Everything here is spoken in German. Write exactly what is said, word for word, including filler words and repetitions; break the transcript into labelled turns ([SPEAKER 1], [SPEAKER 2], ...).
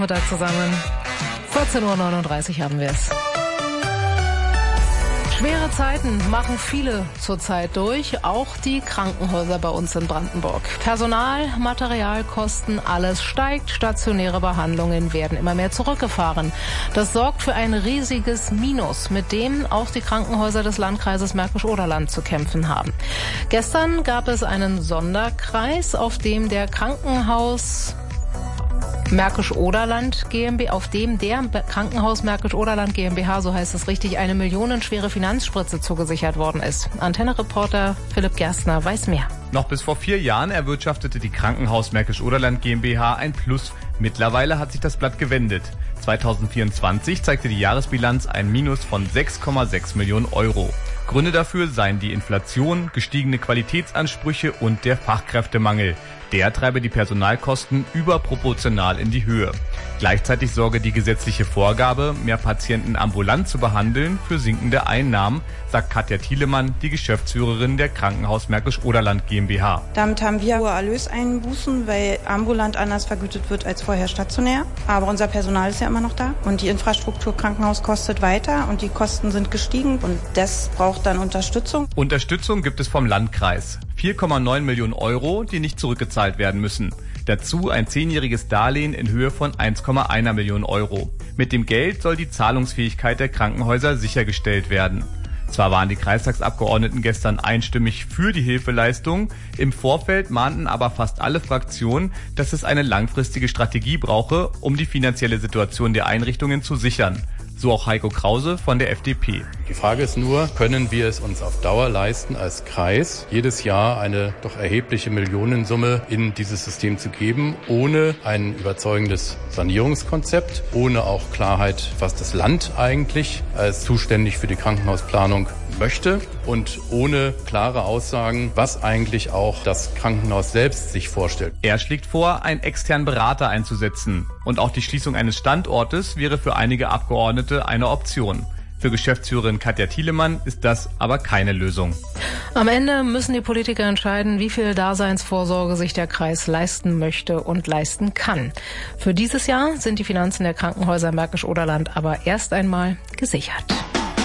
[SPEAKER 1] Mittag zusammen. vierzehn Uhr neununddreißig haben wir es. Schwere Zeiten machen viele zurzeit durch, auch die Krankenhäuser bei uns in Brandenburg. Personal, Materialkosten, alles steigt, stationäre Behandlungen werden immer mehr zurückgefahren. Das sorgt für ein riesiges Minus, mit dem auch die Krankenhäuser des Landkreises Märkisch-Oderland zu kämpfen haben. Gestern gab es einen Sonderkreis, auf dem der Krankenhaus Märkisch-Oderland GmbH, auf dem der Krankenhaus Märkisch-Oderland GmbH, so heißt es richtig, eine millionenschwere Finanzspritze zugesichert worden ist. Antenne-Reporter Philipp Gerstner weiß mehr.
[SPEAKER 2] Noch bis vor vier Jahren erwirtschaftete die Krankenhaus Märkisch-Oderland GmbH ein Plus. Mittlerweile hat sich das Blatt gewendet. zwanzig vierundzwanzig zeigte die Jahresbilanz ein Minus von sechs Komma sechs Millionen Euro. Gründe dafür seien die Inflation, gestiegene Qualitätsansprüche und der Fachkräftemangel. Der treibe die Personalkosten überproportional in die Höhe. Gleichzeitig sorge die gesetzliche Vorgabe, mehr Patienten ambulant zu behandeln, für sinkende Einnahmen, sagt Katja Thielemann, die Geschäftsführerin der Krankenhaus Märkisch-Oderland GmbH.
[SPEAKER 3] Damit haben wir hohe Erlöseinbußen, weil ambulant anders vergütet wird als vorher stationär. Aber unser Personal ist ja immer noch da und die Infrastruktur Krankenhaus kostet weiter und die Kosten sind gestiegen und das braucht dann Unterstützung.
[SPEAKER 2] Unterstützung gibt es vom Landkreis. vier Komma neun Millionen Euro, die nicht zurückgezahlt werden müssen. Dazu ein zehnjähriges Darlehen in Höhe von eins Komma eins Millionen Euro. Mit dem Geld soll die Zahlungsfähigkeit der Krankenhäuser sichergestellt werden. Zwar waren die Kreistagsabgeordneten gestern einstimmig für die Hilfeleistung, im Vorfeld mahnten aber fast alle Fraktionen, dass es eine langfristige Strategie brauche, um die finanzielle Situation der Einrichtungen zu sichern. So auch Heiko Krause von der F D P.
[SPEAKER 4] Die Frage ist nur, können wir es uns auf Dauer leisten, als Kreis jedes Jahr eine doch erhebliche Millionensumme in dieses System zu geben, ohne ein überzeugendes Sanierungskonzept, ohne auch Klarheit, was das Land eigentlich als zuständig für die Krankenhausplanung möchte und ohne klare Aussagen, was eigentlich auch das Krankenhaus selbst sich vorstellt.
[SPEAKER 2] Er schlägt vor, einen externen Berater einzusetzen. Und auch die Schließung eines Standortes wäre für einige Abgeordnete eine Option. Für Geschäftsführerin Katja Thielemann ist das aber keine Lösung.
[SPEAKER 1] Am Ende müssen die Politiker entscheiden, wie viel Daseinsvorsorge sich der Kreis leisten möchte und leisten kann. Für dieses Jahr sind die Finanzen der Krankenhäuser Märkisch-Oderland aber erst einmal gesichert.